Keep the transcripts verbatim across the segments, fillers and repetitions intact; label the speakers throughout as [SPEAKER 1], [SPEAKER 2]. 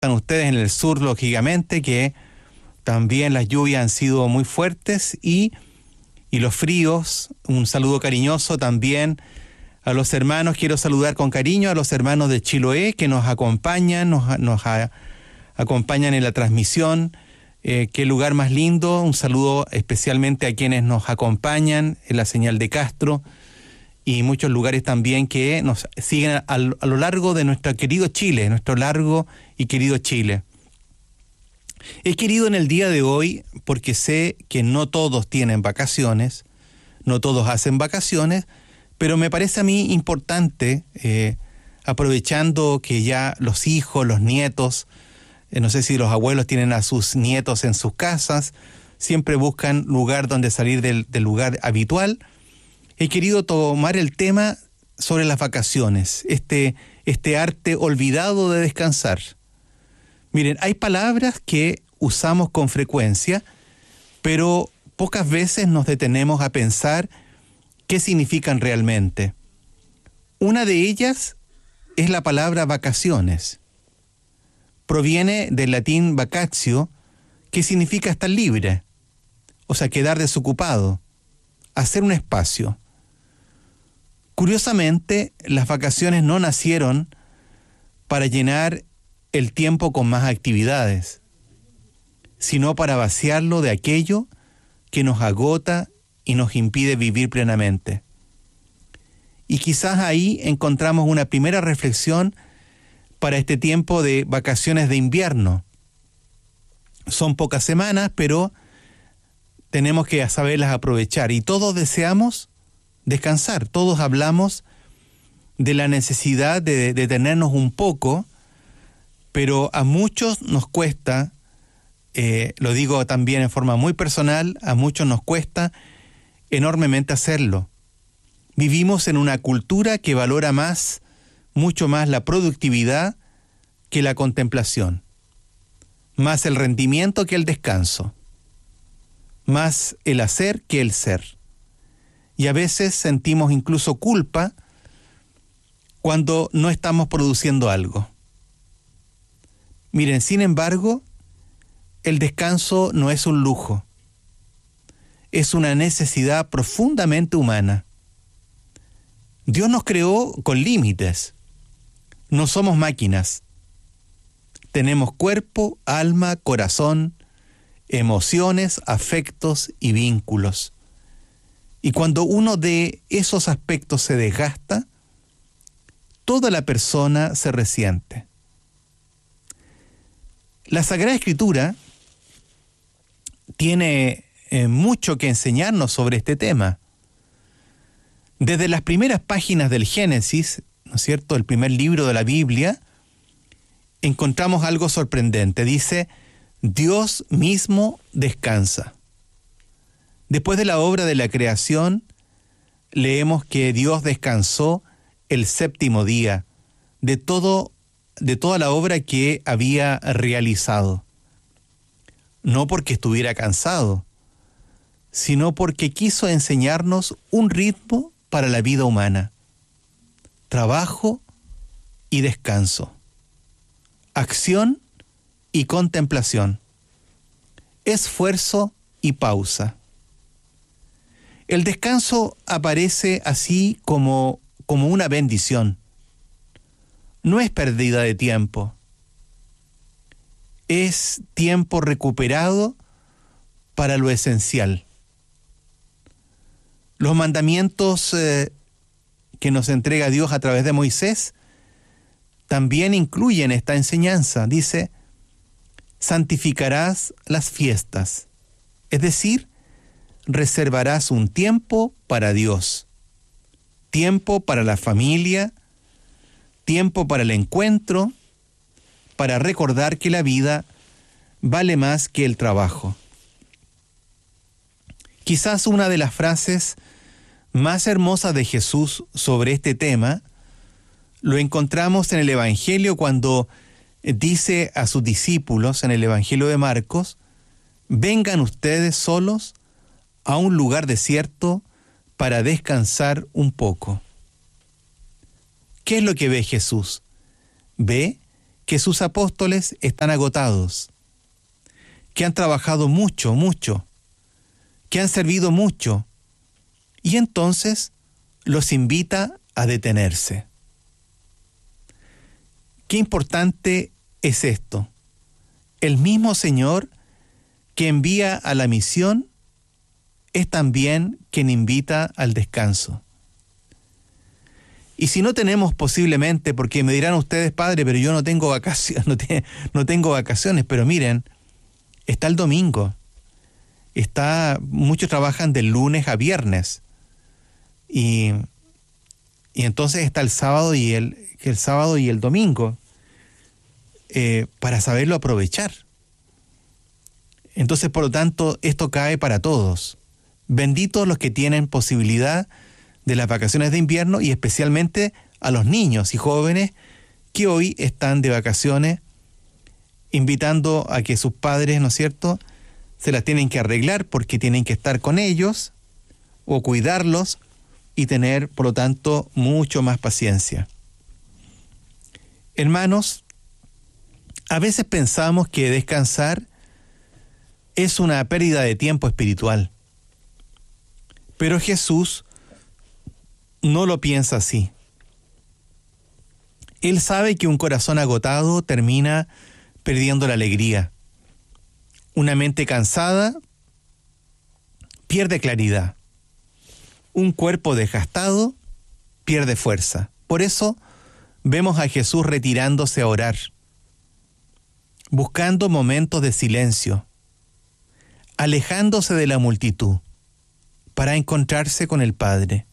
[SPEAKER 1] Están ustedes en el sur, lógicamente, que también las lluvias han sido muy fuertes y, y los fríos. Un saludo cariñoso también a los hermanos. Quiero saludar con cariño a los hermanos de Chiloé que nos acompañan, nos, nos a, acompañan en la transmisión. Eh, qué lugar más lindo. Un saludo especialmente a quienes nos acompañan en la señal de Castro y muchos lugares también que nos siguen a, a lo largo de nuestro querido Chile, nuestro largo y querido Chile. He querido en el día de hoy, porque sé que no todos tienen vacaciones, no todos hacen vacaciones, pero me parece a mí importante, eh, aprovechando que ya los hijos, los nietos, eh, no sé si los abuelos tienen a sus nietos en sus casas, siempre buscan lugar donde salir del, del lugar habitual. He querido tomar el tema sobre las vacaciones, este, este arte olvidado de descansar. Miren, hay palabras que usamos con frecuencia, pero pocas veces nos detenemos a pensar qué significan realmente. Una de ellas es la palabra vacaciones. Proviene del latín vacatio, que significa estar libre, o sea, quedar desocupado, hacer un espacio. Curiosamente, las vacaciones no nacieron para llenar el tiempo con más actividades, sino para vaciarlo de aquello que nos agota y nos impide vivir plenamente. Y quizás ahí encontramos una primera reflexión para este tiempo de vacaciones de invierno. Son pocas semanas, pero tenemos que saberlas aprovechar y todos deseamos descansar, todos hablamos de la necesidad de detenernos un poco, pero a muchos nos cuesta, eh, lo digo también en forma muy personal, a muchos nos cuesta enormemente hacerlo. Vivimos en una cultura que valora más, mucho más la productividad que la contemplación, más el rendimiento que el descanso, más el hacer que el ser. Y a veces sentimos incluso culpa cuando no estamos produciendo algo. Miren, sin embargo, el descanso no es un lujo, es una necesidad profundamente humana. Dios nos creó con límites, no somos máquinas. Tenemos cuerpo, alma, corazón, emociones, afectos y vínculos. Y cuando uno de esos aspectos se desgasta, toda la persona se resiente. La Sagrada Escritura tiene eh, mucho que enseñarnos sobre este tema. Desde las primeras páginas del Génesis, ¿no es cierto?, el primer libro de la Biblia, encontramos algo sorprendente. Dice, Dios mismo descansa. Después de la obra de la creación, leemos que Dios descansó el séptimo día de todo, de toda la obra que había realizado. No porque estuviera cansado, sino porque quiso enseñarnos un ritmo para la vida humana. Trabajo y descanso. Acción y contemplación. Esfuerzo y pausa. El descanso aparece así como, como una bendición. No es pérdida de tiempo. Es tiempo recuperado para lo esencial. Los mandamientos eh, que nos entrega Dios a través de Moisés también incluyen esta enseñanza. Dice, santificarás las fiestas, es decir, reservarás un tiempo para Dios, tiempo para la familia, tiempo para el encuentro, para recordar que la vida vale más que el trabajo. Quizás una de las frases más hermosas de Jesús sobre este tema lo encontramos en el Evangelio cuando dice a sus discípulos en el Evangelio de Marcos, vengan ustedes solos a un lugar desierto para descansar un poco. ¿Qué es lo que ve Jesús? Ve que sus apóstoles están agotados, que han trabajado mucho, mucho, que han servido mucho, y entonces los invita a detenerse. Qué importante es esto. El mismo Señor que envía a la misión es también quien invita al descanso. Y si no tenemos posiblemente, porque me dirán ustedes, padre, pero yo no tengo vacaciones, no, te, no tengo vacaciones, pero miren, está el domingo, está, muchos trabajan del lunes a viernes, y, y entonces está el sábado y el, el sábado y el domingo, eh, para saberlo aprovechar. Entonces, por lo tanto, esto cae para todos. Benditos los que tienen posibilidad de las vacaciones de invierno, y especialmente a los niños y jóvenes que hoy están de vacaciones, invitando a que sus padres, ¿no es cierto?, se las tienen que arreglar porque tienen que estar con ellos o cuidarlos y tener, por lo tanto, mucho más paciencia. Hermanos, a veces pensamos que descansar es una pérdida de tiempo espiritual, pero Jesús no lo piensa así. Él sabe que un corazón agotado termina perdiendo la alegría. Una mente cansada pierde claridad. Un cuerpo desgastado pierde fuerza. Por eso vemos a Jesús retirándose a orar, buscando momentos de silencio, alejándose de la multitud para encontrarse con el Padre.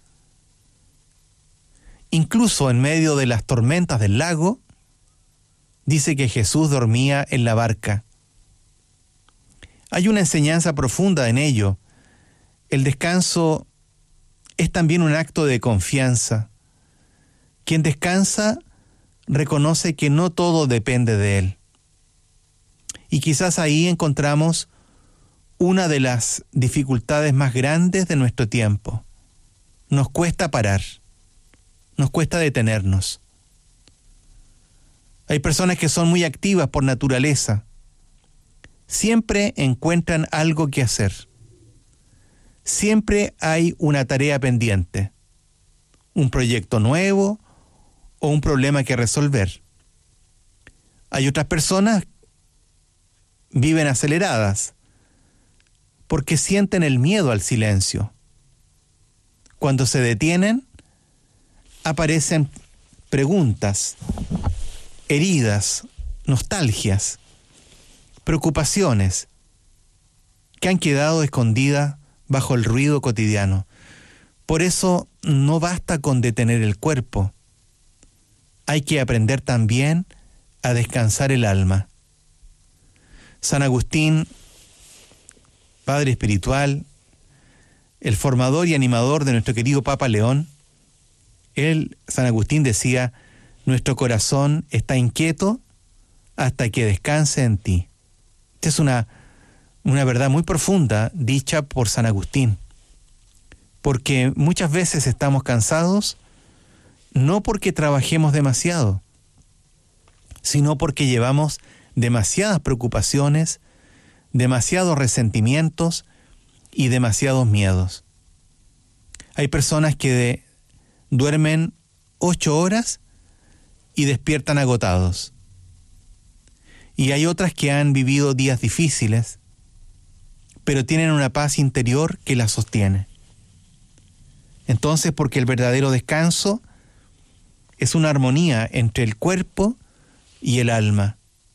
[SPEAKER 1] Incluso en medio de las tormentas del lago, dice que Jesús dormía en la barca. Hay una enseñanza profunda en ello. El descanso es también un acto de confianza. Quien descansa reconoce que no todo depende de él. Y quizás ahí encontramos una de las dificultades más grandes de nuestro tiempo. Nos cuesta parar. Nos cuesta detenernos. Hay personas que son muy activas por naturaleza. Siempre encuentran algo que hacer. Siempre hay una tarea pendiente, un proyecto nuevo o un problema que resolver. Hay otras personas que viven aceleradas porque sienten el miedo al silencio. Cuando se detienen, aparecen preguntas, heridas, nostalgias, preocupaciones que han quedado escondidas bajo el ruido cotidiano. Por eso no basta con detener el cuerpo. Hay que aprender también a descansar el alma. San Agustín, padre espiritual, el formador y animador de nuestro querido Papa León, él, San Agustín, decía: nuestro corazón está inquieto hasta que descanse en ti. Esta es una, una verdad muy profunda dicha por San Agustín, porque muchas veces estamos cansados no porque trabajemos demasiado, sino porque llevamos demasiadas preocupaciones, demasiados resentimientos y demasiados miedos. Hay personas que de, duermen ocho horas y despiertan agotados. Y hay otras que han vivido días difíciles, pero tienen una paz interior que las sostiene. Entonces, porque el verdadero descanso es una armonía entre el cuerpo y el alma.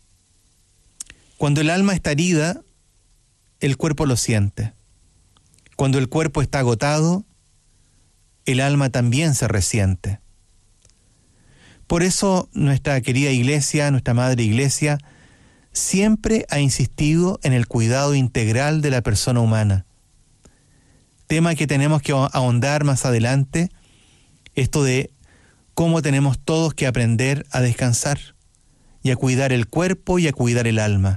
[SPEAKER 1] Cuando el alma está herida, el cuerpo lo siente. Cuando el cuerpo está agotado, el alma también se resiente. Por eso nuestra querida iglesia, nuestra madre iglesia, siempre ha insistido en el cuidado integral de la persona humana. Tema que tenemos que ahondar más adelante, esto de cómo tenemos todos que aprender a descansar y a cuidar el cuerpo y a cuidar el alma,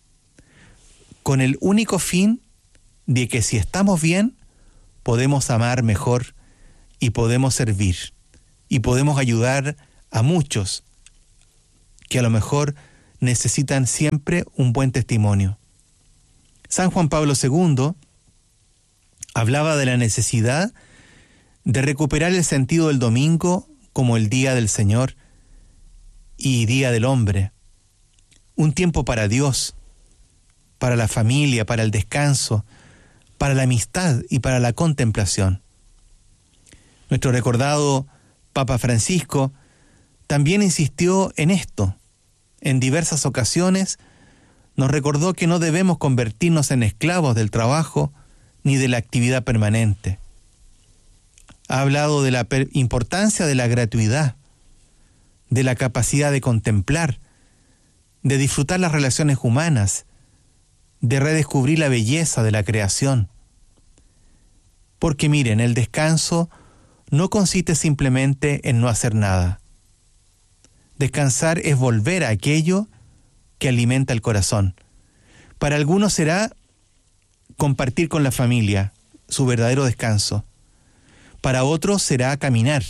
[SPEAKER 1] con el único fin de que si estamos bien, podemos amar mejor y podemos servir y podemos ayudar a muchos que a lo mejor necesitan siempre un buen testimonio. San Juan Pablo segundo hablaba de la necesidad de recuperar el sentido del domingo como el día del Señor y día del hombre. Un tiempo para Dios, para la familia, para el descanso, para la amistad y para la contemplación. Nuestro recordado Papa Francisco también insistió en esto. En diversas ocasiones nos recordó que no debemos convertirnos en esclavos del trabajo ni de la actividad permanente. Ha hablado de la importancia de la gratuidad, de la capacidad de contemplar, de disfrutar las relaciones humanas, de redescubrir la belleza de la creación. Porque miren, el descanso no consiste simplemente en no hacer nada. Descansar es volver a aquello que alimenta el corazón. Para algunos será compartir con la familia su verdadero descanso. Para otros será caminar.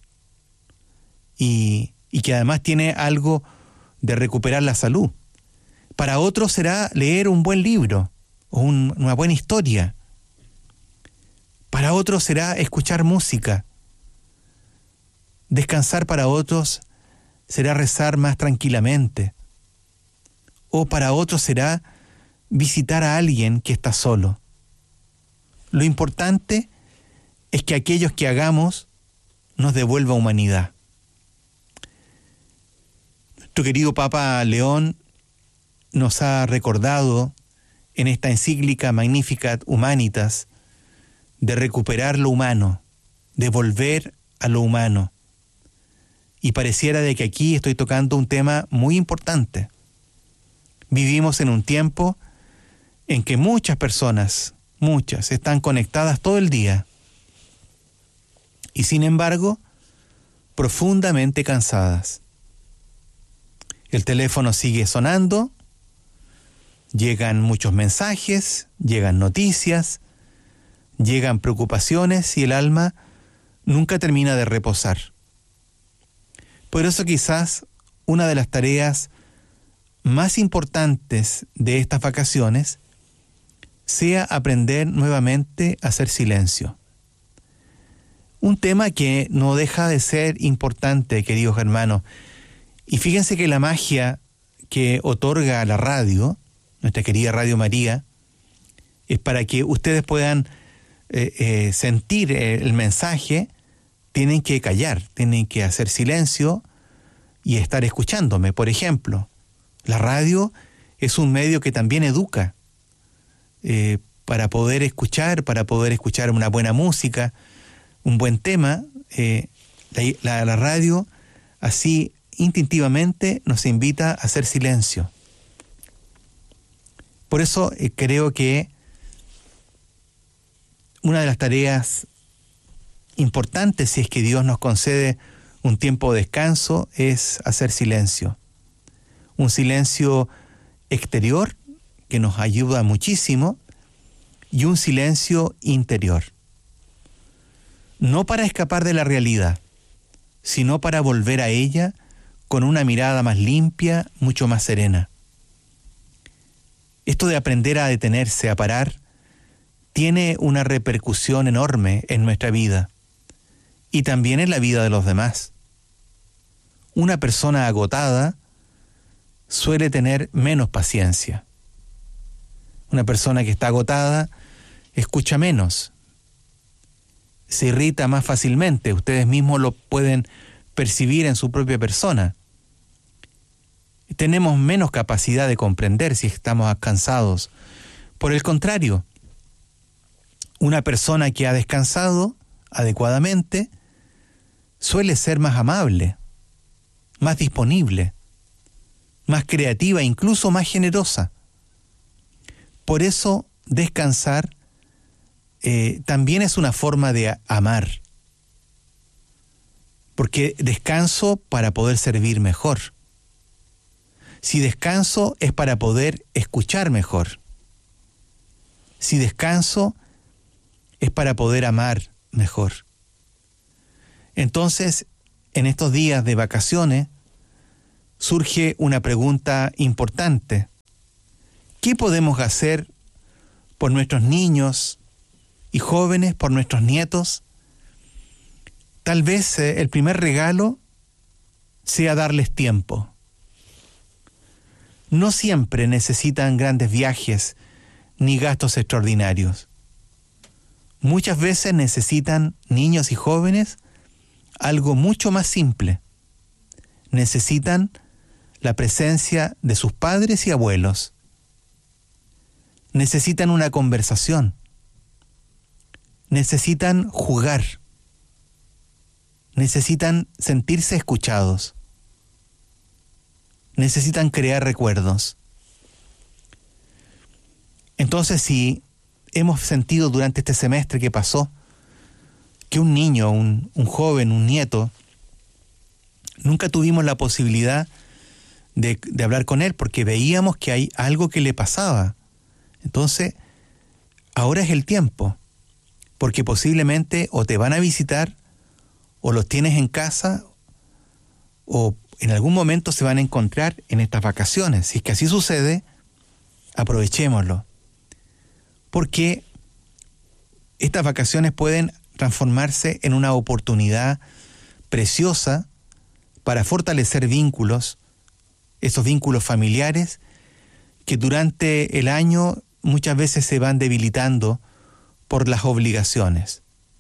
[SPEAKER 1] Y, y que además tiene algo de recuperar la salud. Para otros será leer un buen libro o un, una buena historia. Para otros será escuchar música. Descansar para otros será rezar más tranquilamente. O para otros será visitar a alguien que está solo. Lo importante es que aquellos que hagamos nos devuelva humanidad. Nuestro querido Papa León nos ha recordado en esta encíclica Magnificat Humanitas de recuperar lo humano, de volver a lo humano. Y pareciera de que aquí estoy tocando un tema muy importante. Vivimos en un tiempo en que muchas personas, muchas, están conectadas todo el día y sin embargo, profundamente cansadas. El teléfono sigue sonando, llegan muchos mensajes, llegan noticias, llegan preocupaciones y el alma nunca termina de reposar. Por eso quizás una de las tareas más importantes de estas vacaciones sea aprender nuevamente a hacer silencio. Un tema que no deja de ser importante, queridos hermanos. Y fíjense que la magia que otorga la radio, nuestra querida Radio María, es para que ustedes puedan eh, eh, sentir el mensaje, tienen que callar, tienen que hacer silencio y estar escuchándome. Por ejemplo, la radio es un medio que también educa eh, para poder escuchar, para poder escuchar una buena música, un buen tema. Eh, la, la, la radio así instintivamente nos invita a hacer silencio. Por eso eh, creo que una de las tareas importantes, si es que Dios nos concede un tiempo de descanso, es hacer silencio. Un silencio exterior que nos ayuda muchísimo y un silencio interior. No para escapar de la realidad, sino para volver a ella con una mirada más limpia, mucho más serena. Esto de aprender a detenerse, a parar, tiene una repercusión enorme en nuestra vida y también en la vida de los demás. Una persona agotada suele tener menos paciencia. Una persona que está agotada escucha menos, se irrita más fácilmente. Ustedes mismos lo pueden percibir en su propia persona. Tenemos menos capacidad de comprender si estamos cansados. Por el contrario, una persona que ha descansado adecuadamente suele ser más amable, más disponible, más creativa, incluso más generosa. Por eso descansar eh, también es una forma de amar, porque descanso para poder servir mejor. Si descanso es para poder escuchar mejor. Si descanso es para poder amar mejor. Entonces, en estos días de vacaciones, surge una pregunta importante. ¿Qué podemos hacer por nuestros niños y jóvenes, por nuestros nietos? Tal vez eh, el primer regalo sea darles tiempo. No siempre necesitan grandes viajes ni gastos extraordinarios. Muchas veces necesitan niños y jóvenes algo mucho más simple. Necesitan la presencia de sus padres y abuelos. Necesitan una conversación. Necesitan jugar. Necesitan sentirse escuchados. Necesitan crear recuerdos. Entonces, si hemos sentido durante este semestre que pasó que un niño, un, un joven, un nieto, nunca tuvimos la posibilidad de, de hablar con él porque veíamos que hay algo que le pasaba. Entonces, ahora es el tiempo, porque posiblemente o te van a visitar, o los tienes en casa, o en algún momento se van a encontrar en estas vacaciones. Si es que así sucede, aprovechémoslo. Porque estas vacaciones pueden transformarse en una oportunidad preciosa para fortalecer vínculos, esos vínculos familiares que durante el año muchas veces se van debilitando por las obligaciones.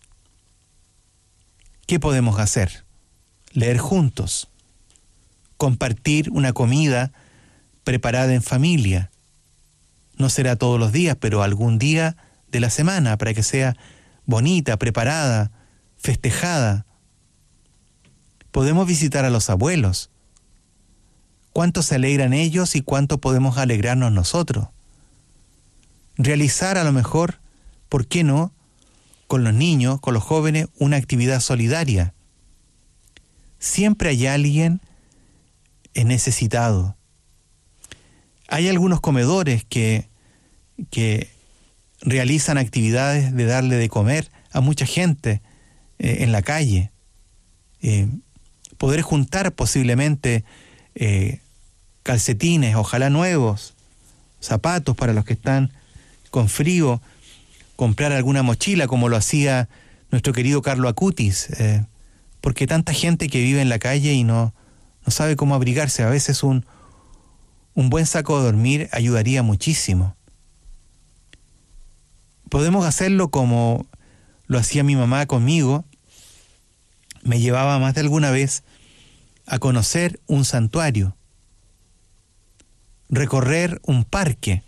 [SPEAKER 1] ¿Qué podemos hacer? Leer juntos, compartir una comida preparada en familia. No será todos los días, pero algún día de la semana para que sea bonita, preparada, festejada. Podemos visitar a los abuelos. ¿Cuánto se alegran ellos y cuánto podemos alegrarnos nosotros? Realizar a lo mejor, ¿por qué no?, con los niños, con los jóvenes, una actividad solidaria. Siempre hay alguien necesitado. Hay algunos comedores que, que realizan actividades de darle de comer a mucha gente eh, en la calle. Eh, poder juntar posiblemente eh, calcetines, ojalá nuevos, zapatos para los que están con frío, comprar alguna mochila como lo hacía nuestro querido Carlo Acutis, eh, porque tanta gente que vive en la calle y no, no sabe cómo abrigarse. A veces un, un buen saco de dormir ayudaría muchísimo. Podemos hacerlo como lo hacía mi mamá conmigo. Me llevaba más de alguna vez a conocer un santuario, recorrer un parque,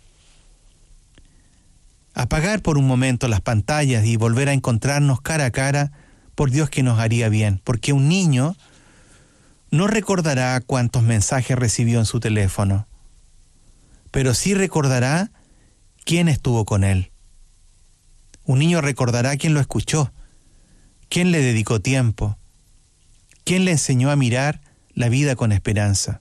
[SPEAKER 1] apagar por un momento las pantallas y volver a encontrarnos cara a cara. Por Dios que nos haría bien, porque un niño no recordará cuántos mensajes recibió en su teléfono, pero sí recordará quién estuvo con él. Un niño recordará quién lo escuchó, quién le dedicó tiempo, quién le enseñó a mirar la vida con esperanza.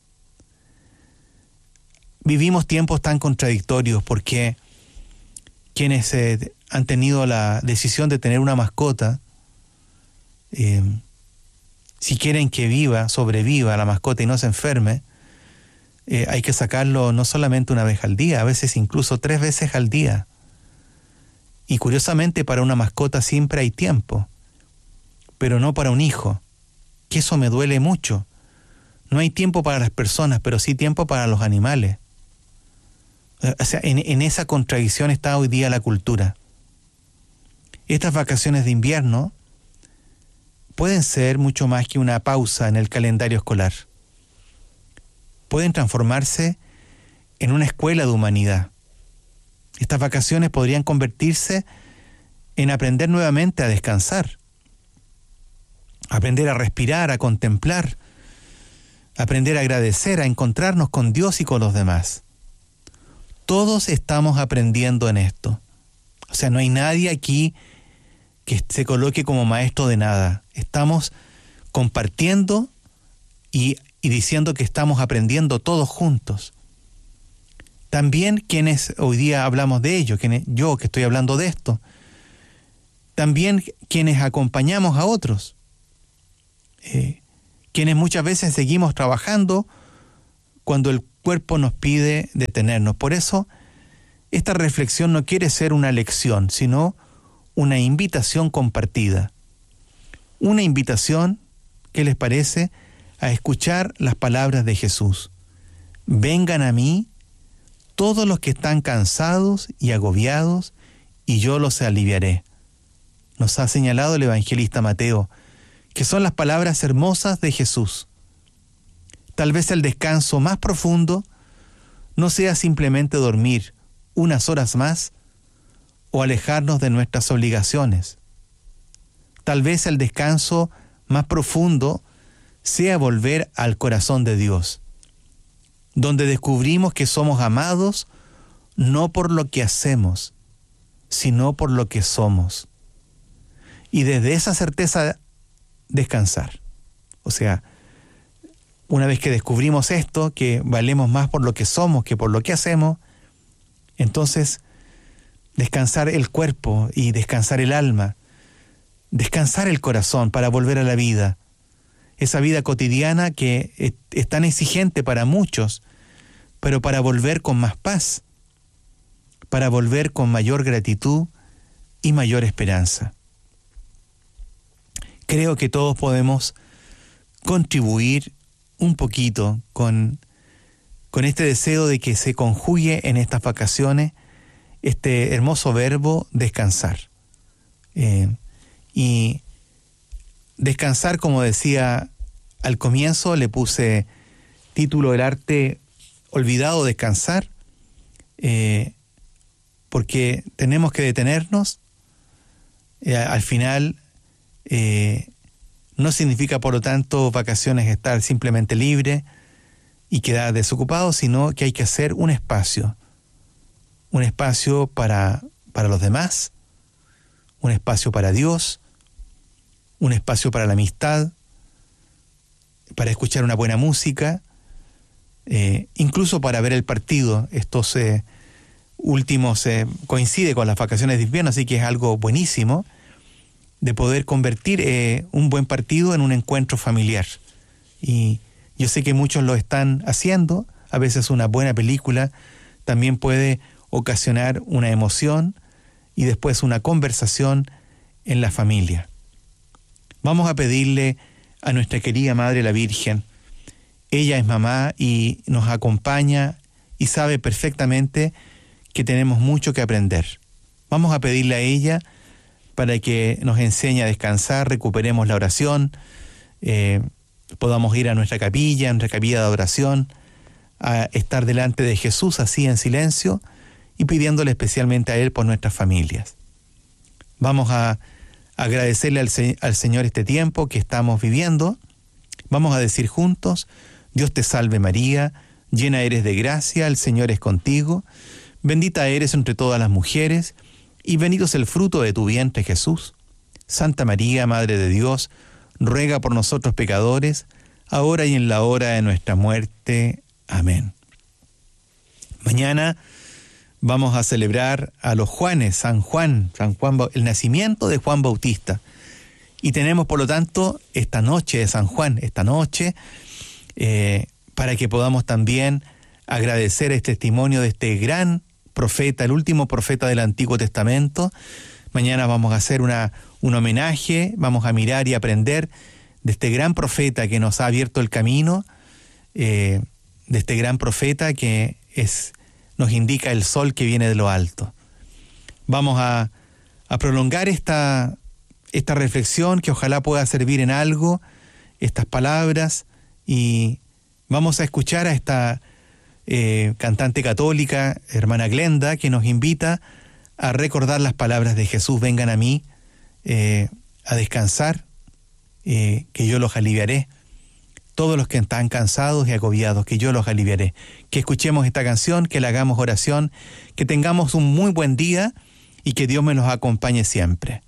[SPEAKER 1] Vivimos tiempos tan contradictorios porque quienes eh, han tenido la decisión de tener una mascota, eh, si quieren que viva, sobreviva la mascota y no se enferme, eh, hay que sacarlo no solamente una vez al día, a veces incluso tres veces al día. Y curiosamente para una mascota siempre hay tiempo, pero no para un hijo, que eso me duele mucho. No hay tiempo para las personas, pero sí tiempo para los animales. O sea, en, en esa contradicción está hoy día la cultura. Estas vacaciones de invierno pueden ser mucho más que una pausa en el calendario escolar. Pueden transformarse en una escuela de humanidad. Estas vacaciones podrían convertirse en aprender nuevamente a descansar, aprender a respirar, a contemplar, aprender a agradecer, a encontrarnos con Dios y con los demás. Todos estamos aprendiendo en esto. O sea, no hay nadie aquí que se coloque como maestro de nada. Estamos compartiendo y, y diciendo que estamos aprendiendo todos juntos. También quienes hoy día hablamos de ello, quienes, yo que estoy hablando de esto, también quienes acompañamos a otros, eh, quienes muchas veces seguimos trabajando cuando el cuerpo nos pide detenernos. Por eso, esta reflexión no quiere ser una lección, sino una invitación compartida. Una invitación, ¿qué les parece?, a escuchar las palabras de Jesús. Vengan a mí todos los que están cansados y agobiados, y yo los aliviaré. Nos ha señalado el evangelista Mateo, que son las palabras hermosas de Jesús. Tal vez el descanso más profundo no sea simplemente dormir unas horas más o alejarnos de nuestras obligaciones. Tal vez el descanso más profundo sea volver al corazón de Dios, donde descubrimos que somos amados no por lo que hacemos, sino por lo que somos. Y desde esa certeza descansar. O sea, una vez que descubrimos esto, que valemos más por lo que somos que por lo que hacemos, entonces descansar el cuerpo y descansar el alma, descansar el corazón para volver a la vida, esa vida cotidiana que es, es tan exigente para muchos, pero para volver con más paz, para volver con mayor gratitud y mayor esperanza. Creo que todos podemos contribuir un poquito con, con este deseo de que se conjugue en estas vacaciones este hermoso verbo descansar. Eh, y descansar, como decía al comienzo, le puse título El arte olvidado, descansar, eh, porque tenemos que detenernos. Eh, al final, eh, no significa, por lo tanto, vacaciones estar simplemente libre y quedar desocupado, sino que hay que hacer un espacio, un espacio para, para los demás, un espacio para Dios, un espacio para la amistad, para escuchar una buena música, eh, incluso para ver el partido. Estos eh, últimos eh, coincide con las vacaciones de invierno, así que es algo buenísimo de poder convertir eh, un buen partido en un encuentro familiar. Y yo sé que muchos lo están haciendo. A veces una buena película también puede ocasionar una emoción y después una conversación en la familia. Vamos a pedirle a nuestra querida Madre la Virgen. Ella es mamá y nos acompaña y sabe perfectamente que tenemos mucho que aprender. Vamos a pedirle a ella para que nos enseñe a descansar, recuperemos la oración, eh, podamos ir a nuestra capilla, a nuestra capilla de oración, a estar delante de Jesús así en silencio y pidiéndole especialmente a Él por nuestras familias. Vamos a agradecerle al, al Señor este tiempo que estamos viviendo. Vamos a decir juntos: Dios te salve María, llena eres de gracia, el Señor es contigo, bendita eres entre todas las mujeres, y bendito es el fruto de tu vientre, Jesús. Santa María, Madre de Dios, ruega por nosotros pecadores, ahora y en la hora de nuestra muerte. Amén. Mañana vamos a celebrar a los Juanes, San Juan, San Juan, el nacimiento de Juan Bautista. Y tenemos, por lo tanto, esta noche de San Juan, esta noche, eh, para que podamos también agradecer el testimonio de este gran profeta, el último profeta del Antiguo Testamento. Mañana vamos a hacer una, un homenaje, vamos a mirar y aprender de este gran profeta que nos ha abierto el camino, eh, de este gran profeta que es, nos indica el sol que viene de lo alto. Vamos a, a prolongar esta, esta reflexión que ojalá pueda servir en algo, estas palabras, y vamos a escuchar a esta Eh, cantante católica, hermana Glenda, que nos invita a recordar las palabras de Jesús: vengan a mí, eh, a descansar, eh, que yo los aliviaré. Todos los que están cansados y agobiados, que yo los aliviaré. Que escuchemos esta canción, que la hagamos oración, que tengamos un muy buen día y que Dios me los acompañe siempre.